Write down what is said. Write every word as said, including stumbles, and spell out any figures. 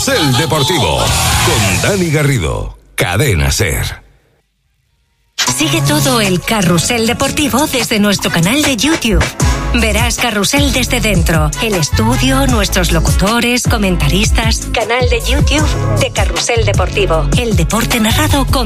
Carrusel Deportivo con Dani Garrido, Cadena SER. Sigue todo el Carrusel Deportivo desde nuestro canal de YouTube. Verás Carrusel desde dentro, el estudio, nuestros locutores, comentaristas, canal de YouTube de Carrusel Deportivo, el deporte narrado con